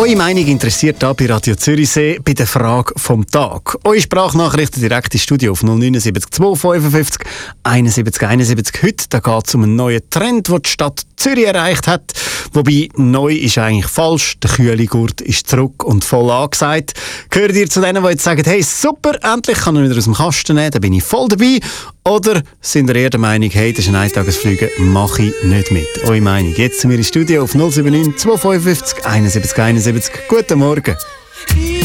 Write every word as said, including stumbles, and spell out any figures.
Eure Meinung interessiert hier bei Radio Zürichsee bei der Frage vom Tag. Eure Sprachnachrichten direkt ins Studio auf null neun sieben zwei fünfundfünfzig einundsiebzig einundsiebzig. Heute da geht es um einen neuen Trend, den die Stadt Zürich erreicht hat. Wobei, neu ist eigentlich falsch. Der Kühligurt ist zurück und voll angesagt. Gehört ihr zu denen, die jetzt sagen, hey super, endlich kann ich wieder aus dem Kasten nehmen, da bin ich voll dabei? Oder sind ihr eher der Meinung, hey, das ist ein Eintagesflüge, mache ich nicht mit? Eure Meinung jetzt zu mir im Studio auf null sieben neun zwei fünfundfünfzig einundsiebzig einundsiebzig. Guten Morgen.